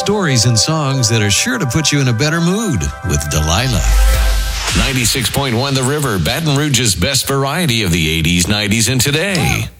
stories and songs that are sure to put you in a better mood with Delilah. 96.1 The River, Baton Rouge's best variety of the 80s, 90s, and today.